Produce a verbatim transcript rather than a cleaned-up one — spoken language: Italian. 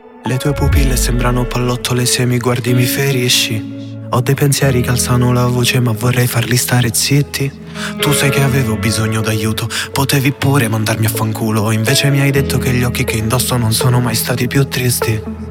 Le tue pupille sembrano pallottole, se mi guardi mi ferisci. Ho dei pensieri che alzano la voce ma vorrei farli stare zitti. Tu sai che avevo bisogno d'aiuto, potevi pure mandarmi a fanculo. Invece mi hai detto che gli occhi che indosso non sono mai stati più tristi.